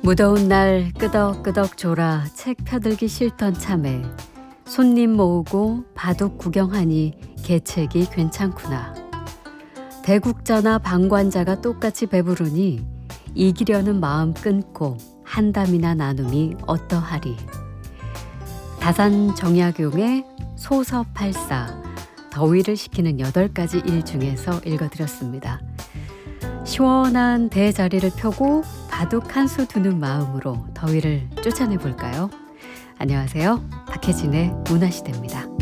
무더운 날 끄덕끄덕 졸아 책 펴들기 싫던 참에 손님 모으고 바둑 구경하니 개책이 괜찮구나. 대국자나 방관자가 똑같이 배부르니 이기려는 마음 끊고 한담이나 나눔이 어떠하리. 다산 정약용의 소서팔사, 더위를 식히는 8가지 일 중에서 읽어드렸습니다. 시원한 대자리를 펴고 바둑 한 수 두는 마음으로 더위를 쫓아내볼까요? 안녕하세요. 박혜진의 문화시대입니다.